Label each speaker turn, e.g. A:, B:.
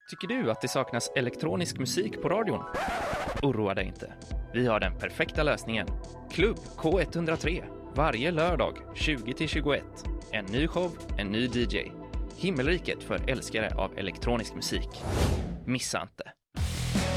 A: Tycker du att det saknas elektronisk musik på radion? Oroa dig inte. Vi har den perfekta lösningen. Klubb K103. Varje lördag 20-21. En ny show, en ny DJ. Himmelriket för älskare av elektronisk musik. Missa inte.